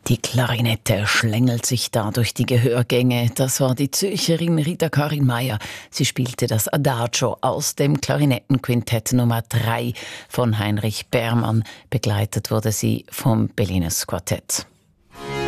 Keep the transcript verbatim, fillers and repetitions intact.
Die Klarinette schlängelt sich da durch die Gehörgänge. Das war die Zürcherin Rita Karin Meyer. Sie spielte das Adagio aus dem Klarinettenquintett Nummer drei von Heinrich Berman. Begleitet wurde sie vom Bellines Quartett.